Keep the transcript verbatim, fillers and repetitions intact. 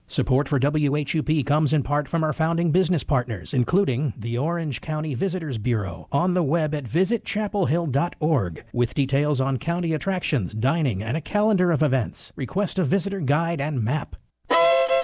Support for W H U P comes in part from our founding business partners, including the Orange County Visitors Bureau, on the web at visit chapel hill dot org, with details on county attractions, dining, and a calendar of events. Request a visitor guide and map.